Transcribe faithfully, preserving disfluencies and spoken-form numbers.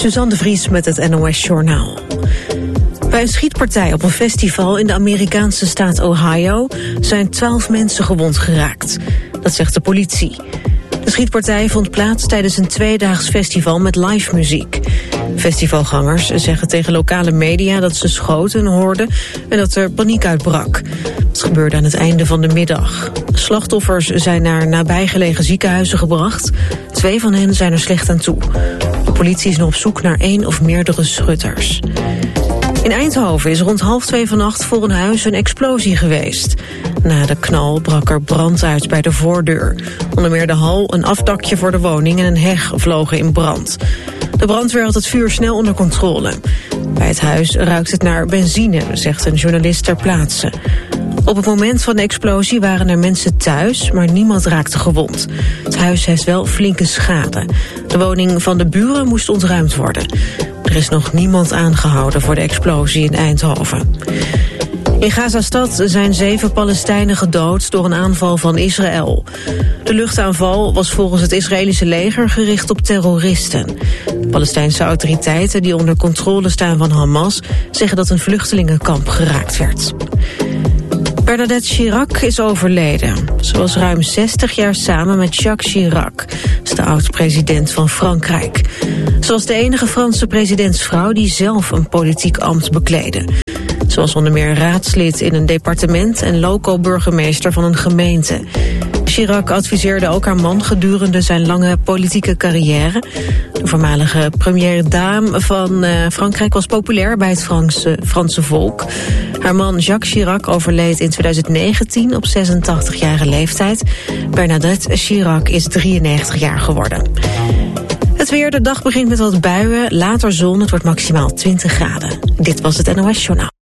Suzanne de Vries met het N O S-journaal. Bij een schietpartij op een festival in de Amerikaanse staat Ohio zijn twaalf mensen gewond geraakt. Dat zegt de politie. De schietpartij vond plaats tijdens een tweedaags festival met live muziek. Festivalgangers zeggen tegen lokale media dat ze schoten hoorden en dat er paniek uitbrak. Het gebeurde aan het einde van de middag. Slachtoffers zijn naar nabijgelegen ziekenhuizen gebracht. Twee van hen zijn er slecht aan toe. De politie is nog op zoek naar één of meerdere schutters. In Eindhoven is rond half twee vannacht voor een huis een explosie geweest. Na de knal brak er brand uit bij de voordeur. Onder meer de hal, een afdakje voor de woning en een heg vlogen in brand. De brandweer had het vuur snel onder controle. Bij het huis ruikt het naar benzine, zegt een journalist ter plaatse. Op het moment van de explosie waren er mensen thuis, maar niemand raakte gewond. Het huis heeft wel flinke schade. De woning van de buren moest ontruimd worden. Er is nog niemand aangehouden voor de explosie in Eindhoven. In Gaza-stad zijn zeven Palestijnen gedood door een aanval van Israël. De luchtaanval was volgens het Israëlische leger gericht op terroristen. De Palestijnse autoriteiten die onder controle staan van Hamas zeggen dat een vluchtelingenkamp geraakt werd. Bernadette Chirac is overleden. Ze was ruim zestig jaar samen met Jacques Chirac, de oud-president van Frankrijk. Ze was de enige Franse presidentsvrouw die zelf een politiek ambt bekleedde. Ze was onder meer raadslid in een departement en loco-burgemeester van een gemeente. Chirac adviseerde ook haar man gedurende zijn lange politieke carrière. De voormalige première dame van uh, Frankrijk was populair bij het Franse, Franse volk. Haar man Jacques Chirac overleed in twintig negentien op zesentachtigjarige leeftijd. Bernadette Chirac is drieënnegentig jaar geworden. Het weer, de dag begint met wat buien, later zon, het wordt maximaal twintig graden. Dit was het N O S-journaal.